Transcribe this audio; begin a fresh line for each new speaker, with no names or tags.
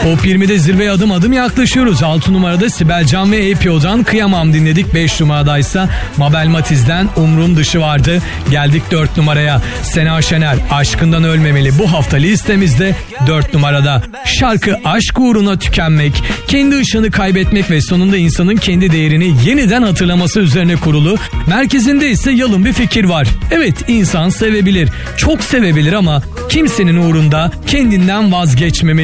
Top 20'de zirveye adım adım yaklaşıyoruz. 6 numarada Sibel Can ve APO'dan Kıyamam dinledik. 5 numaradaysa Mabel Matiz'den Umrum Dışı vardı. Geldik 4 numaraya. Sena Şener Aşkından Ölmemeli bu hafta listemizde 4 numarada. Şarkı aşk uğruna tükenmek, kendi ışığını kaybetmek ve sonunda insanın kendi değerini yeniden hatırlaması üzerine kurulu. Merkezinde ise yalın bir fikir var. Evet, insan sevebilir, çok sevebilir ama kimsenin uğrunda kendinden vazgeçmemeli.